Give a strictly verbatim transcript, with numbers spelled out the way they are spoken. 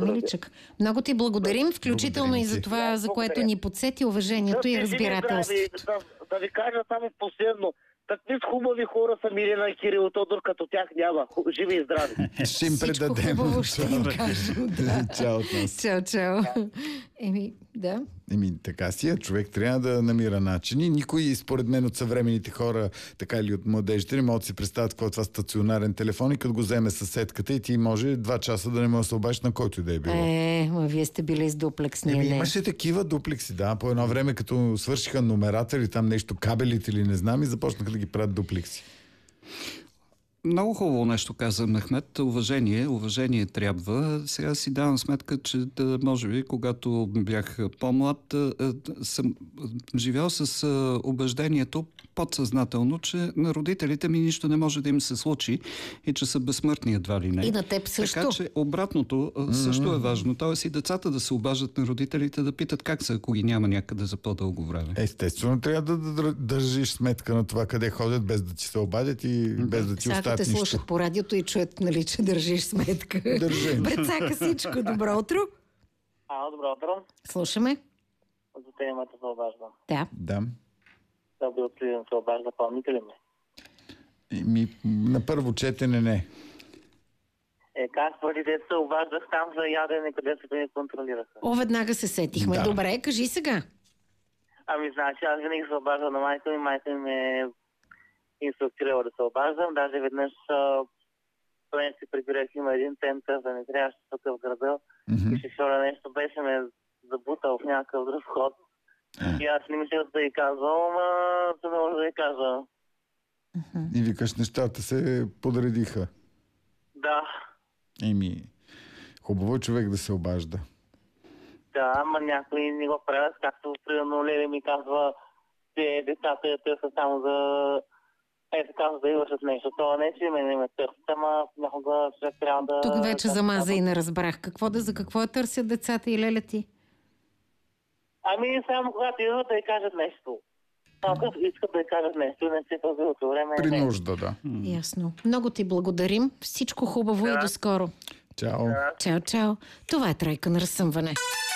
миличък. Много ти благодарим, включително Благодарим и за ти. това, за което ни подсети уважението и разбирателството. Да, да ви кажа само последно. Какви хубави хора са Милена и Кирил Тодор, като тях няма. Живи и здрави. Ще им Всичко предадем. хубаво ще им кажем. Да. Чао от нас. Чао, чао. Еми, да. Еми, така си е. Човек трябва да намира начини. Никой, според мен, от съвременните хора, така или от младежите, не могат да си представят какво е това стационарен телефон и като го вземе съседката и ти може два часа да не може да се обадиш на който и да е било. Е, ма вие сте били с дуплекс, ние Еми, не. имаше такива дуплекси, да. По едно време, като свършиха номерата или там нещо, кабелите или не знам, и започнаха да ги правят дуплекси. Много хубаво нещо каза Мехмед. Уважение. Уважение трябва. Сега си давам сметка, че да, може би, когато бях по-млад, съм живял с убеждението подсъзнателно, че на родителите ми нищо не може да им се случи и че са безсмъртни едва ли не. И на теб също. Така че обратното също е важно. Тоест и децата да се обаждат на родителите, да питат как са, ако ги няма някъде за по-дълго време. Естествено, трябва да, да, да държиш сметка на това къде ходят, без да ти се обадят и без да ти Сега оставят те нищо. слушат по радиото и чуят, нали, че държиш сметка. Държим. Прецака всичко. Добро утро. А, добро утро. Слушаме. За темата се обаждам. Да. Да. Да би отидем се обажда, помните ли ме? Ми, на първо четене не. Е, как преди дете се обаждах там за ядене, къде се да ни контролираха. О, веднага се сетихме. Да. Добре, кажи сега. Ами, значи, аз винаги се обаждам на майка ми, майка ми ме инструктирала да се обаждам. Даже веднъж поне си прибирах, има един център, да не трябваше тук в града. Мгм. И шофьора нещо беше ме забутал в някакъв друг вход. И аз не мислях да й казвам, ама се не може да й кажа. И викаш, нещата се подредиха. Да, Еми, хубаво е човек да се обажда. да, ама някои не го правят, както примерно Лели ми казва, че децата я търсят само за... Е, така да извършат нещо. Това не, че ме не ме търсят, ама някога човек трябва да... Тук вече да- замаза и не разбрах. Какво да, за какво я търсят децата и леля ти? Ами само когато идват да й кажат нещо. Само като искат да й кажат нещо, не си по дълго време. При не. нужда, да. Ясно. Много ти благодарим. Всичко хубаво и до скоро. Чао. Чао, чао. Това е Тройка на разсъмване.